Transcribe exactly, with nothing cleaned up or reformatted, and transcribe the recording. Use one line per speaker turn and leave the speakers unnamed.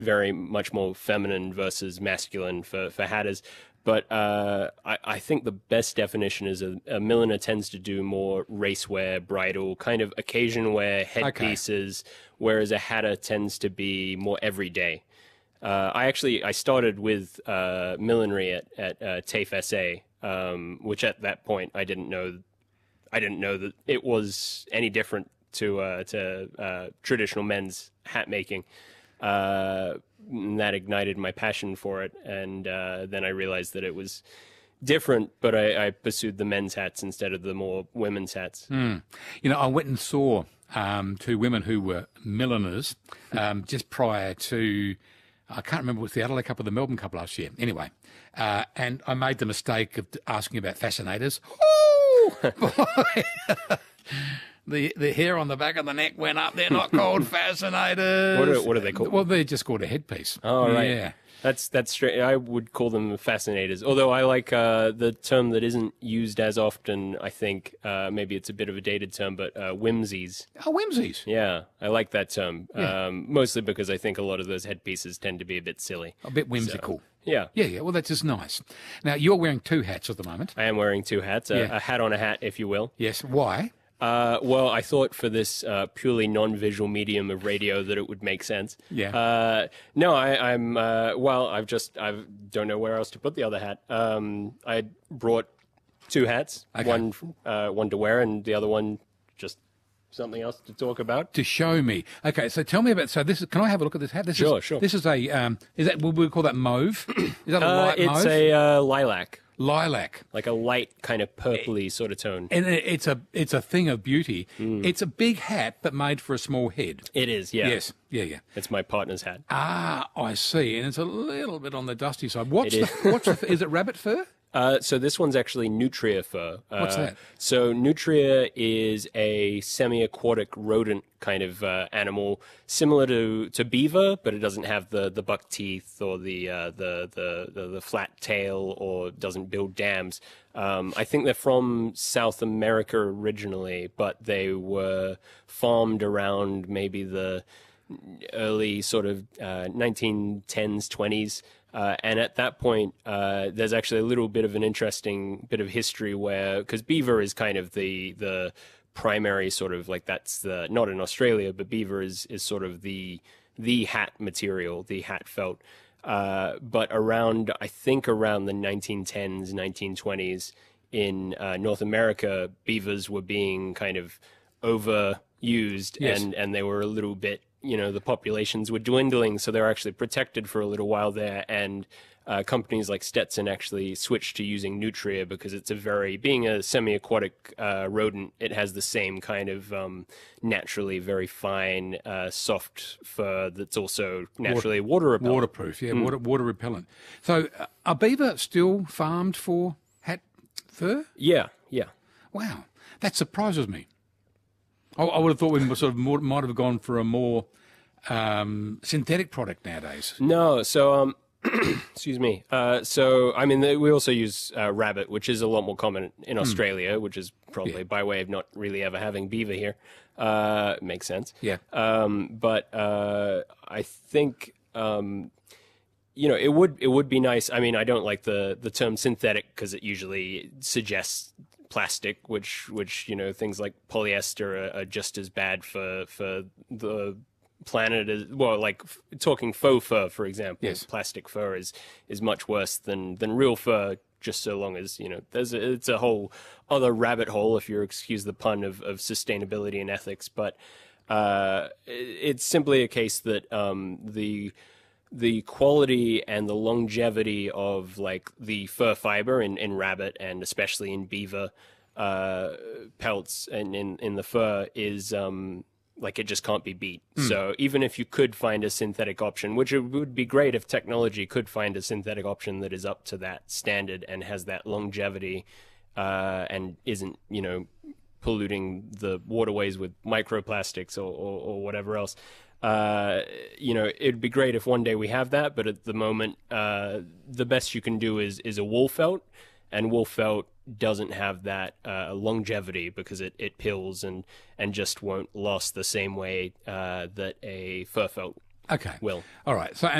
very much more feminine versus masculine for, for hatters. But uh, I, I think the best definition is a, a milliner tends to do more race wear, bridal, kind of occasion wear headpieces, okay. whereas a hatter tends to be more everyday. Uh, I actually I started with uh, millinery at at uh, TAFE S A, um, which at that point I didn't know I didn't know that it was any different to uh, to uh, traditional men's hat making. Uh, and that ignited my passion for it, and uh, then I realized that it was different, but I, I pursued the men's hats instead of the more women's hats.
Mm. You know, I went and saw um, two women who were milliners um, just prior to, I can't remember, it was the Adelaide Cup or the Melbourne Cup last year. Anyway, uh, and I made the mistake of asking about fascinators. Oh, boy! The the hair on the back of the neck went up. They're not called fascinators.
What are, what are they called?
Well, they're just called a headpiece.
Oh, right.
Yeah.
That's that's straight. I would call them fascinators. Although I like uh, the term that isn't used as often. I think uh, maybe it's a bit of a dated term, but uh, whimsies.
Oh, whimsies.
Yeah, I like that term.
Yeah.
Um, mostly because I think a lot of those headpieces tend to be a bit silly,
a bit whimsical.
So, yeah.
Yeah, yeah. Well, that's just nice. Now you're wearing two hats at the moment.
I am wearing two hats, a,
Yeah.
a hat on a hat, if you will.
Yes. Why?
Uh, well, I thought for this uh, purely non-visual medium of radio that it would make sense.
Yeah.
Uh, no, I, I'm. Uh, well, I've just. I don't know where else to put the other hat. Um, I brought two hats.
Okay.
One, uh, one to wear, and the other one just something else to talk about.
To show me. Okay. So tell me about. So this is. Can I have a look at this hat? This
Sure,
is,
sure.
This is a. Um, is that? Would we call that mauve? Is that a
Uh,
light
it's
mauve?
a uh, lilac,
Lilac.
like a light kind of purpley sort of tone.
And it- it's a it's a thing of beauty. It's a big hat, but made for a small head.
It is, yeah.
Yes. Yeah. Yeah.
It's my partner's hat.
Ah, I see. And it's a little bit on the dusty side. What's
It
the? What's the? Is it rabbit fur?
Uh, so this one's actually nutria fur. Uh,
What's that?
So nutria is a semi-aquatic rodent kind of uh, animal, similar to, to beaver, but it doesn't have the, the buck teeth or the, uh, the, the the the flat tail, or doesn't build dams. Um, I think they're from South America originally, but they were farmed around maybe the early sort of uh, nineteen tens, twenties. Uh, and at that point, uh, there's actually a little bit of an interesting bit of history where, because beaver is kind of the the primary sort of like that's the not in Australia, but beaver is is sort of the the hat material, the hat felt. Uh, but around, I think around the nineteen tens, nineteen twenties in uh, North America, beavers were being kind of overused,
Yes.
and and they were a little bit. You know, the populations were dwindling, so they were actually protected for a little while there. And uh, companies like Stetson actually switched to using nutria because it's a very, being a semi-aquatic uh, rodent, it has the same kind of um, naturally very fine, uh, soft fur that's also naturally water, repellent.
Waterproof, yeah, water water repellent. So, uh, are beaver still farmed for hat fur?
Yeah, yeah.
Wow, that surprises me. I, I would have thought we sort of more, might have gone for a more um, synthetic product nowadays.
No, so um, excuse me. Uh, so I mean, we also use uh, rabbit, which is a lot more common in Australia, which is probably
Yeah.
by way of not really ever having beaver here. Uh, makes sense.
Yeah.
Um, but uh, I think um, you know it would it would be nice. I mean, I don't like the the term synthetic because it usually suggests plastic, which which you know things like polyester are, are just as bad for for the planet as well. Like f- talking faux fur, for example,
Yes.
plastic fur is is much worse than than real fur. Just so long as you know, there's a, it's a whole other rabbit hole, if you excuse the pun, of of sustainability and ethics. But uh, it- it's simply a case that um, the the quality and the longevity of like the fur fiber in, in rabbit and especially in beaver uh, pelts and in, in the fur is um, like it just can't be beat. So even if you could find a synthetic option, which it would be great if technology could find a synthetic option that is up to that standard and has that longevity uh, and isn't, you know, polluting the waterways with microplastics or, or, or whatever else. Uh, you know, it'd be great if one day we have that, but at the moment, uh, the best you can do is is a wool felt, and wool felt doesn't have that uh, longevity because it, it pills and, and just won't last the same way uh, that a fur felt
Okay.
Will.
All right. So